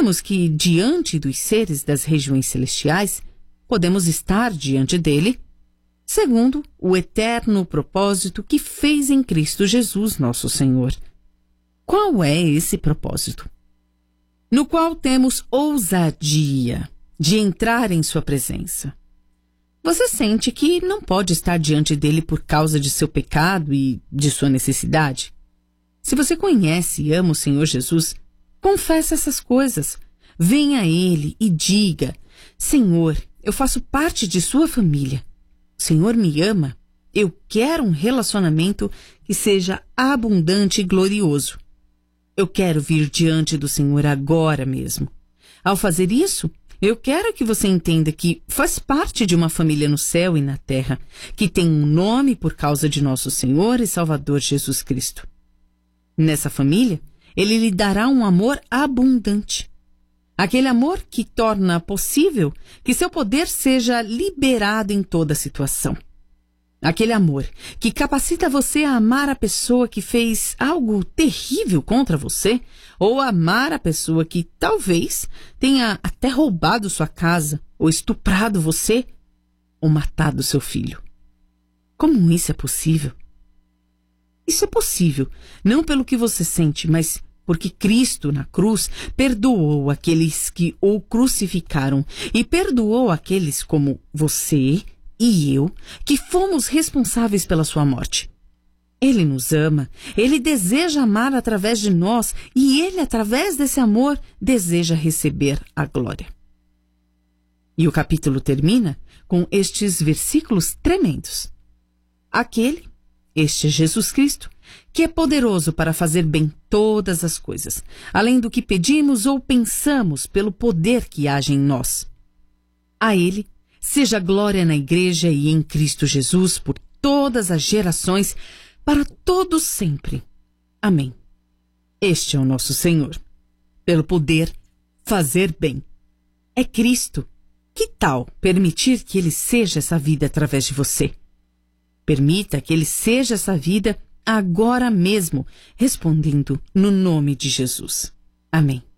sabemos que, diante dos seres das regiões celestiais, podemos estar diante dele, segundo o eterno propósito que fez em Cristo Jesus, nosso Senhor. Qual é esse propósito? No qual temos ousadia de entrar em sua presença. Você sente que não pode estar diante dele por causa de seu pecado e de sua necessidade? Se você conhece e ama o Senhor Jesus, confesse essas coisas. Venha a ele e diga: Senhor, eu faço parte de sua família. O Senhor me ama. Eu quero um relacionamento que seja abundante e glorioso. Eu quero vir diante do Senhor agora mesmo. Ao fazer isso, eu quero que você entenda que faz parte de uma família no céu e na terra, que tem um nome por causa de nosso Senhor e Salvador Jesus Cristo. Nessa família, Ele lhe dará um amor abundante. Aquele amor que torna possível que seu poder seja liberado em toda situação. Aquele amor que capacita você a amar a pessoa que fez algo terrível contra você, ou amar a pessoa que talvez tenha até roubado sua casa, ou estuprado você, ou matado seu filho. Como isso é possível? Isso é possível, não pelo que você sente, mas porque Cristo, na cruz, perdoou aqueles que o crucificaram e perdoou aqueles como você e eu, que fomos responsáveis pela sua morte. Ele nos ama, Ele deseja amar através de nós e Ele, através desse amor, deseja receber a glória. E o capítulo termina com estes versículos tremendos. Este é Jesus Cristo, que é poderoso para fazer bem todas as coisas, além do que pedimos ou pensamos pelo poder que age em nós. A Ele seja glória na Igreja e em Cristo Jesus por todas as gerações, para todos sempre. Amém. Este é o nosso Senhor. Pelo poder fazer bem. É Cristo. Que tal permitir que Ele seja essa vida através de você? Permita que Ele seja essa vida agora mesmo, respondendo no nome de Jesus. Amém.